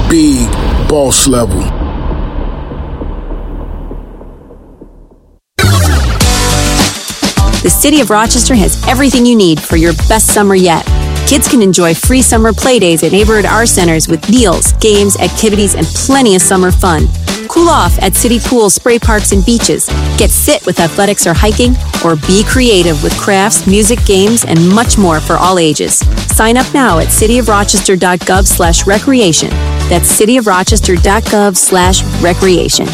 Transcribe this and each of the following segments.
big boss level. The City of Rochester has everything you need for your best summer yet. Kids can enjoy free summer play days at neighborhood art centers with meals, games, activities, and plenty of summer fun. Cool off at city pools, spray parks, and beaches. Get fit with athletics or hiking, or be creative with crafts, music, games, and much more for all ages. Sign up now at cityofrochester.gov/recreation. That's cityofrochester.gov/recreation.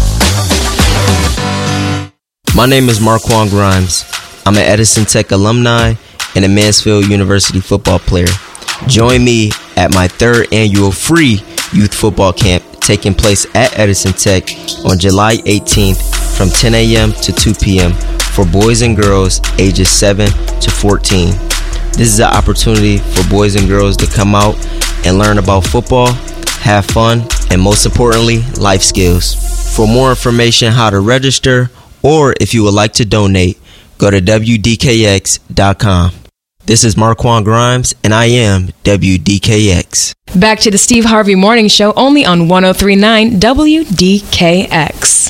My name is Marquand Grimes. I'm an Edison Tech alumni and a Mansfield University football player. Join me at my 3rd annual free youth football camp taking place at Edison Tech on July 18th from 10 a.m. to 2 p.m. for boys and girls ages 7 to 14. This is an opportunity for boys and girls to come out and learn about football, have fun, and most importantly, life skills. For more information how to register, or if you would like to donate, go to WDKX.com. This is Marquand Grimes, and I am WDKX. Back to the Steve Harvey Morning Show, only on 103.9 WDKX.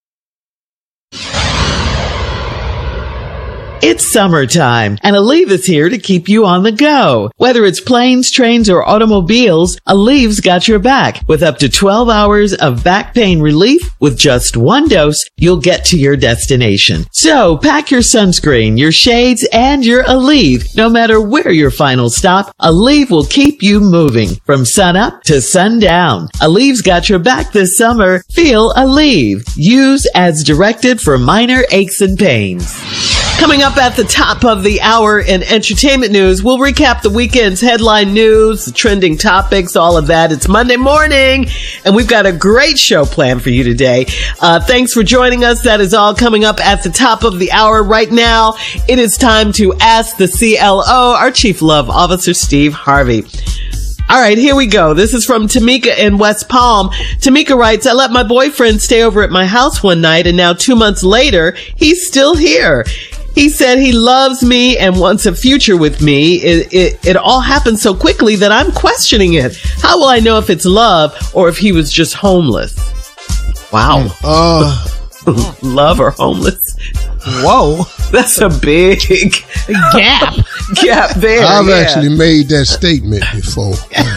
It's summertime, and Aleve is here to keep you on the go. Whether it's planes, trains, or automobiles, Aleve's got your back. With up to 12 hours of back pain relief, with just one dose, you'll get to your destination. So pack your sunscreen, your shades, and your Aleve. No matter where your final stop, Aleve will keep you moving from sun up to sundown. Aleve's got your back this summer. Feel Aleve. Use as directed for minor aches and pains. Coming up at the top of the hour in entertainment news, we'll recap the weekend's headline news, the trending topics, all of that. It's Monday morning, and we've got a great show planned for you today. Thanks for joining us. That is all coming up at the top of the hour. Right now, it is time to ask the CLO, our Chief Love Officer, Steve Harvey. All right, here we go. This is from Tamika in West Palm. Tamika writes, I let my boyfriend stay over at my house one night, and now 2 months later, he's still here. He said he loves me and wants a future with me. It all happened so quickly that I'm questioning it. How will I know if it's love or if he was just homeless? Wow. Love or homeless? Whoa. That's a big gap there. I've actually made that statement before.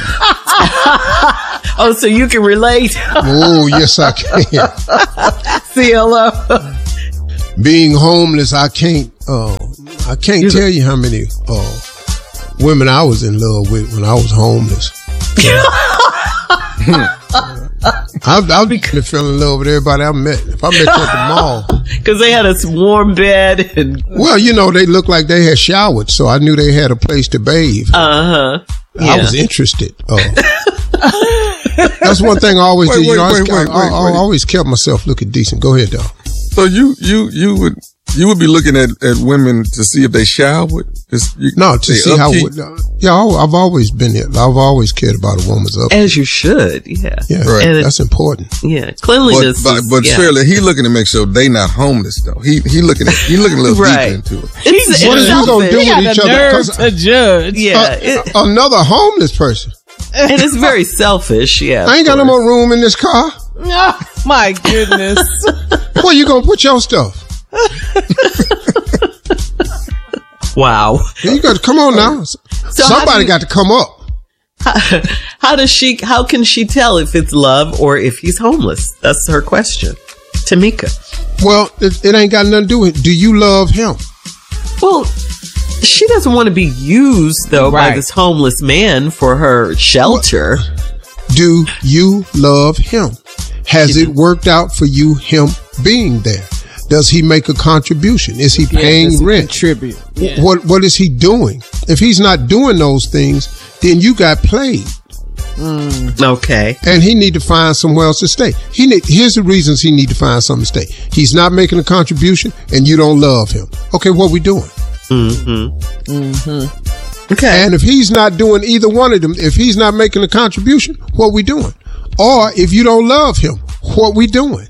Oh, so you can relate? Oh, yes, I can. CLO. Being homeless, I can't tell you how many women I was in love with when I was homeless. I'll be feeling in love with everybody I met. If I met you at the mall. Because they had a warm bed. Well, they looked like they had showered, so I knew they had a place to bathe. Uh-huh. Yeah. I was interested. That's one thing I always did. I always kept myself looking decent. Go ahead, dog. So you would be looking at women to see if they showered? To see how. I've always been here. I've always cared about a woman's upkeep. As you should, yeah. Yeah, right. That's important. Yeah, cleanliness. But Shirley, he looking to make sure they not homeless though. He looking a little deeper into it. What is he gonna do with each other? A judge. Yeah, another homeless person. And it's very selfish. Yeah, I ain't got no more room in this car. Oh, my goodness. Where you gonna put your stuff? Wow. You got to come on now. So somebody got to come up. How can she tell if it's love or if he's homeless? That's her question. Tamika. Well, it ain't got nothing to do with it. Do you love him? Well, she doesn't want to be used, though, by this homeless man for her shelter. Well, do you love him? Has it worked out for you, him being there? Does he make a contribution? Is he paying rent? Contribute. Yeah. What is he doing? If he's not doing those things, then you got played. Okay. And he need to find somewhere else to stay. Here's the reasons he need to find something to stay. He's not making a contribution and you don't love him. Okay, what we doing? Okay. And if he's not doing either one of them, if he's not making a contribution, what we doing? Or if you don't love him, what we doing?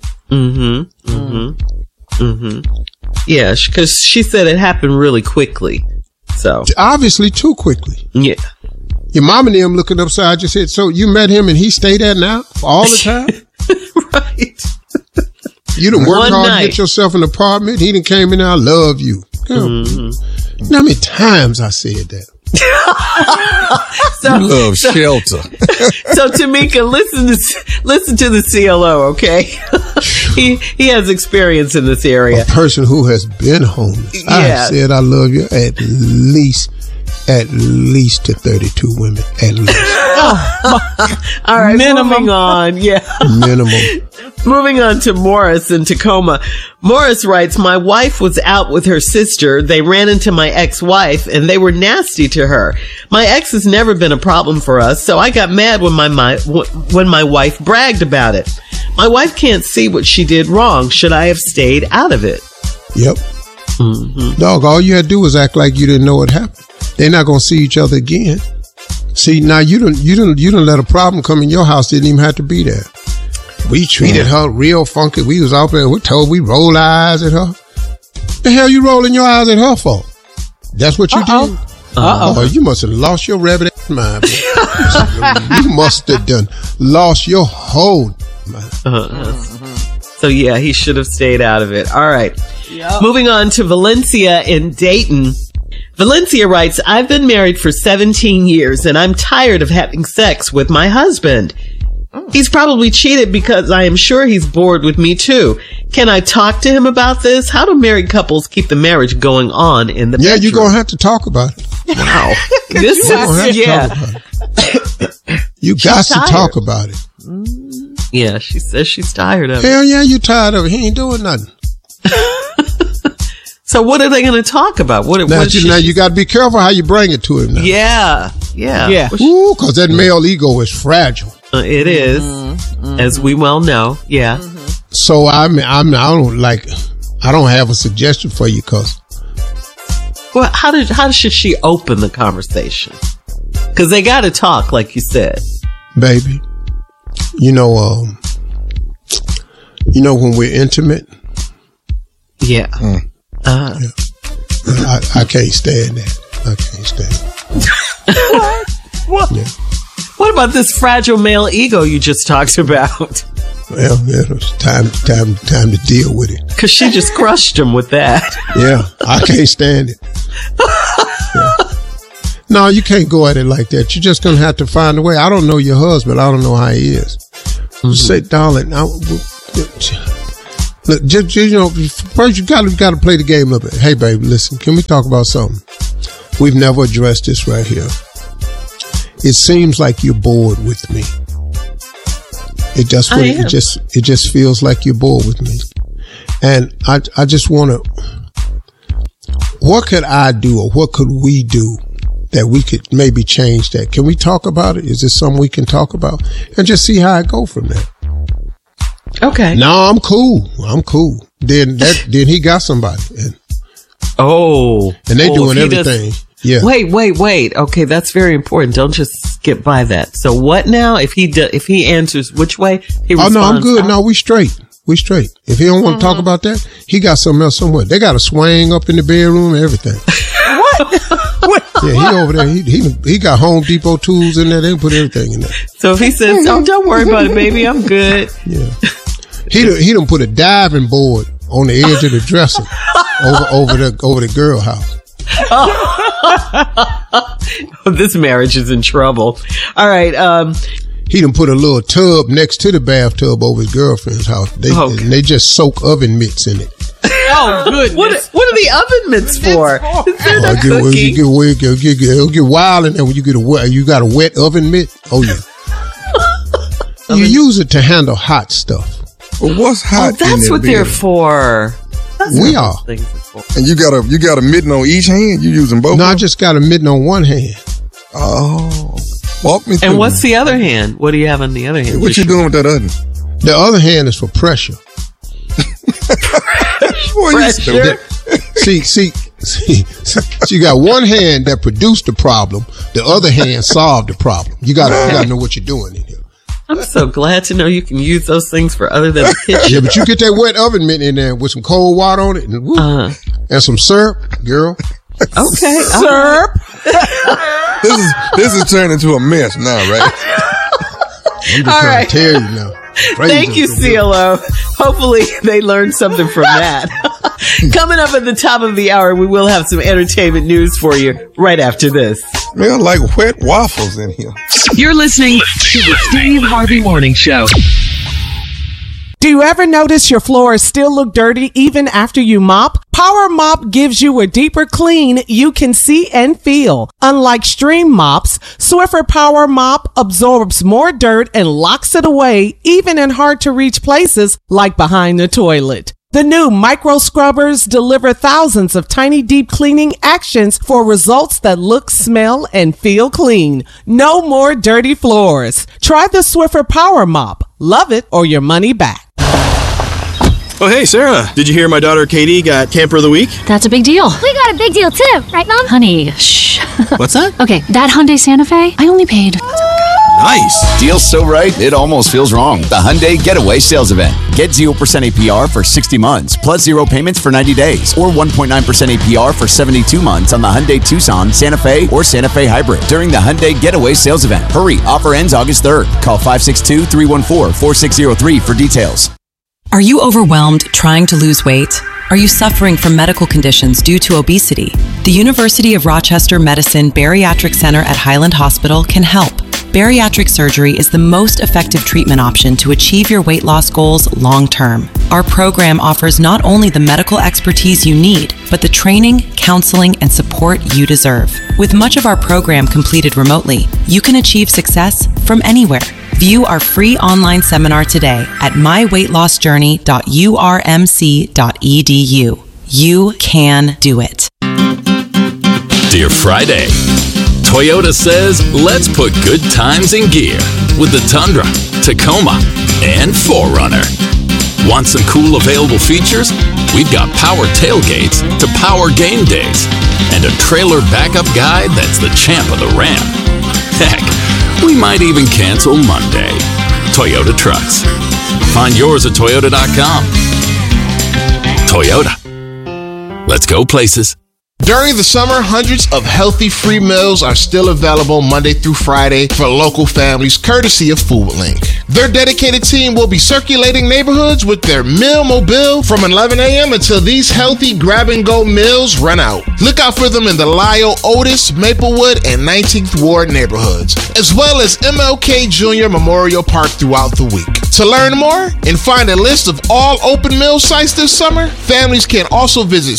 Yeah, because she said it happened really quickly. So obviously too quickly. Yeah. Your mom and them looking upside your head. So you met him and he stayed there now all the time? Right. You done worked One hard night. to get yourself an apartment. He done came in there, I love you. You know how many times I said that? You love shelter. So Tamika, listen to the CLO, okay? he has experience in this area. A person who has been homeless. I Yeah. have said I love you at least to 32 women. At least. All right, Minimum. moving on. Yeah. Minimum. Moving on to Morris in Tacoma. Morris writes, my wife was out with her sister. They ran into my ex-wife and they were nasty to her. My ex has never been a problem for us, so I got mad when my wife bragged about it. My wife can't see what she did wrong. Should I have stayed out of it? Yep. Dog, all you had to do was act like you didn't know what happened. They're not going to see each other again. See, now you done let a problem come in your house. Didn't even have to be there. We treated her real funky. We was out there. We rolled our eyes at her. The hell you rolling your eyes at her for? That's what you did? Oh, you must have lost your rabbit mind. You must have lost your whole mind. So yeah, he should have stayed out of it. All right. Moving on to Valencia in Dayton. Valencia writes, I've been married for 17 years and I'm tired of having sex with my husband. He's probably cheated because I am sure he's bored with me too. Can I talk to him about this? How do married couples keep the marriage going on in the bedroom? You're going to have to talk about it. Wow. This You're going to have is, to yeah. talk about it. You got to tired. talk about it. Yeah, she says she's tired of it. Hell yeah, you tired of it. He ain't doing nothing. So what are they going to talk about? Now you got to be careful how you bring it to him now. Yeah. Yeah. Ooh, because that male ego is fragile. It is, as we well know. Yeah. So I don't have a suggestion for you, cause Well, how should she open the conversation? Because they got to talk, like you said. baby, you know when we're intimate, Yeah. I can't stand that. I can't stand it. What? Yeah. What about this fragile male ego you just talked about? Well, it's time to deal with it. Because she just crushed him with that. Yeah, I can't stand it. Yeah. No, you can't go at it like that. You're just gonna have to find a way. I don't know your husband. I don't know how he is. Just say, darling, look, just, first you gotta play the game a little bit. Hey, baby, listen, can we talk about something? We've never addressed this right here. It seems like you're bored with me. It just feels like you're bored with me. And I just want to, what could I do or what could we do that we could maybe change that? Can we talk about it? Is this something we can talk about? And just see how I go from there. Okay. No, I'm cool. Then he got somebody. And they doing everything. Yeah. Wait. Okay, that's very important. Don't just skip by that. So what now? If he answers which way, he responds. Oh, no, I'm good. No, we straight. If he don't want to talk about that, he got something else somewhere. They got a swing up in the bedroom and everything. What? Yeah, he over there. He got Home Depot tools in there. They can put everything in there. So if he says, "Oh, don't worry about it, baby, I'm good." Yeah. He done put a diving board on the edge of the dresser over the girl house. This marriage is in trouble. All right. He done put a little tub next to the bathtub over his girlfriend's house. They just soak oven mitts in it. Oh, goodness. What are the oven mitts for? They're not cooking. It'll get wild in there when you got a wet oven mitt. Oh yeah. You use it to handle hot stuff. Well, what's hot? That's what they're for. We are. And you got a mitten on each hand? You using both? No, I just got a mitten on one hand. Oh. Walk me through. And what's the other hand? What do you have on the other hand? What you doing with that other? The other hand is for pressure. Pressure? See, you got one hand that produced the problem. The other hand solved the problem. You gotta know what you're doing in here. I'm so glad to know you can use those things for other than the kitchen. Yeah, but you get that wet oven mitt in there with some cold water on it and some syrup, girl. Okay. Syrup. This is turning into a mess now, right? I'm just trying to tell you now. Thank you, CeeLo. Hopefully they learned something from that. Coming up at the top of the hour, we will have some entertainment news for you right after this. Smell like wet waffles in here. You're listening to the Steve Harvey Morning Show. Do you ever notice your floors still look dirty even after you mop? Power Mop gives you a deeper clean you can see and feel. Unlike stream mops, Swiffer Power Mop absorbs more dirt and locks it away, even in hard-to-reach places like behind the toilet. The new micro scrubbers deliver thousands of tiny deep cleaning actions for results that look, smell, and feel clean. No more dirty floors. Try the Swiffer Power Mop. Love it or your money back. Oh, hey, Sarah. Did you hear my daughter Katie got Camper of the Week? That's a big deal. We got a big deal, too. Right, Mom? Honey, shh. What's that? Okay, that Hyundai Santa Fe, I only paid... Nice. Deal's so right, it almost feels wrong. The Hyundai Getaway Sales Event. Get 0% APR for 60 months, plus 0 payments for 90 days, or 1.9% APR for 72 months on the Hyundai Tucson, Santa Fe, or Santa Fe Hybrid during the Hyundai Getaway Sales Event. Hurry, offer ends August 3rd. Call 562-314-4603 for details. Are you overwhelmed trying to lose weight? Are you suffering from medical conditions due to obesity? The University of Rochester Medicine Bariatric Center at Highland Hospital can help. Bariatric surgery is the most effective treatment option to achieve your weight loss goals long term. Our program offers not only the medical expertise you need, but the training, counseling, and support you deserve. With much of our program completed remotely, you can achieve success from anywhere. View our free online seminar today at myweightlossjourney.urmc.edu. You can do it. Dear Friday, Toyota says let's put good times in gear with the Tundra, Tacoma, and 4Runner. Want some cool available features? We've got power tailgates to power game days and a trailer backup guide that's the champ of the ramp. Heck, we might even cancel Monday. Toyota Trucks. Find yours at Toyota.com. Toyota. Let's go places. During the summer, hundreds of healthy free meals are still available Monday through Friday for local families, courtesy of FoodLink. Their dedicated team will be circulating neighborhoods with their Meal Mobile from 11 a.m. until these healthy grab-and-go meals run out. Look out for them in the Lyle, Otis, Maplewood, and 19th Ward neighborhoods, as well as MLK Jr. Memorial Park throughout the week. To learn more and find a list of all open meal sites this summer, families can also visit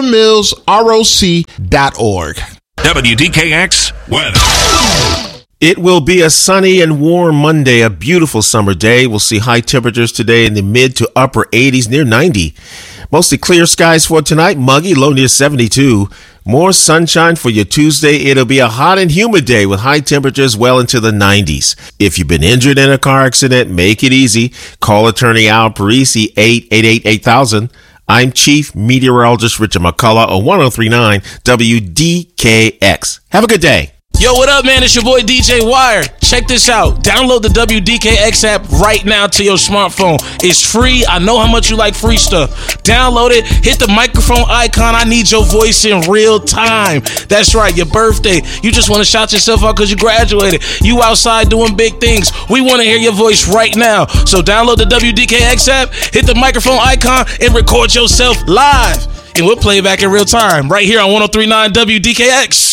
SummerMillsROC.org. WDKX weather. It will be a sunny and warm Monday, a beautiful summer day. We'll see high temperatures today in the mid to upper 80s, near 90. Mostly clear skies for tonight, muggy, low near 72. More sunshine for your Tuesday. It'll be a hot and humid day with high temperatures well into the 90s. If you've been injured in a car accident, make it easy. Call attorney Al Parisi, 888-8000. I'm Chief Meteorologist Richard McCullough on 103.9 WDKX. Have a good day. Yo, what up, man? It's your boy DJ Wire. Check this out. Download the WDKX app right now to your smartphone. It's free. I know how much you like free stuff. Download it. Hit the microphone icon. I need your voice in real time. That's right. Your birthday. You just want to shout yourself out because you graduated. You outside doing big things. We want to hear your voice right now. So download the WDKX app, hit the microphone icon, and record yourself live. And we'll play it back in real time right here on 103.9 WDKX.